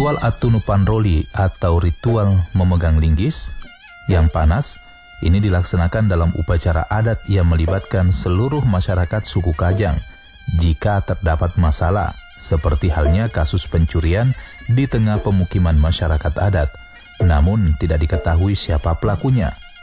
Ritual Atunupanroli atau ritual memegang linggis yang panas ini dilaksanakan dalam upacara adat yang melibatkan seluruh masyarakat suku Kajang jika terdapat masalah, seperti halnya kasus pencurian di tengah pemukiman masyarakat adat, namun tidak diketahui siapa pelakunya.